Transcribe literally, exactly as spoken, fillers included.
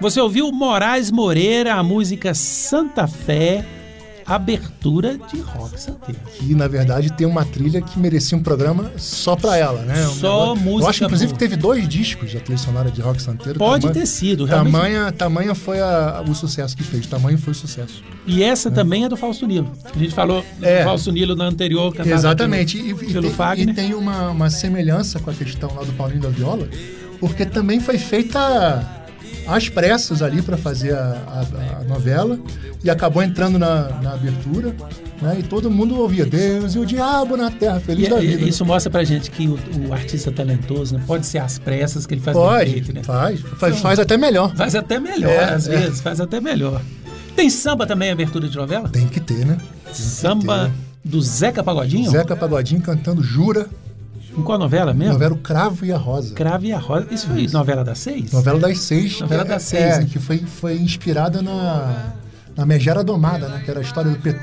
Você ouviu Moraes Moreira, a música Santa Fé, abertura de Rock Santeiro. Que, na verdade, tem uma trilha que merecia um programa só pra ela, né? Um Só negócio... música Eu acho que, inclusive, boa. teve dois discos da trilha sonora de Rock Santeiro. Pode tamanho, ter sido, realmente. Tamanha, tamanha foi a, o sucesso que fez. Tamanho foi o sucesso. E essa é. também é do Fausto Nilo. A gente falou É. do Fausto Nilo na anterior. cantada Exatamente. Pelo, E, e, pelo tem, Fagner. e tem uma, uma semelhança com a questão lá do Paulinho da Viola, porque também foi feita às pressas ali para fazer a, a, a novela e acabou entrando na, na abertura, né? E todo mundo ouvia Deus e o diabo na terra, feliz E, da e, vida. isso mostra pra gente que o, o artista talentoso, né, pode ser às pressas que ele faz Pode, bem feito, né? faz, faz, Então, faz até melhor. Faz até melhor, É, às é. vezes, faz até melhor. Tem samba também, abertura de novela? Tem que ter, né? Tem Samba que do Zeca Pagodinho? ter. Zeca Pagodinho cantando Jura, Em qual novela mesmo? novela O Cravo e a Rosa. Cravo e a Rosa. Isso foi Isso. novela das seis? Novela das seis. Novela que, das seis, é, né? que foi, foi inspirada na, na Megera Domada, né? Que era a história do Petro.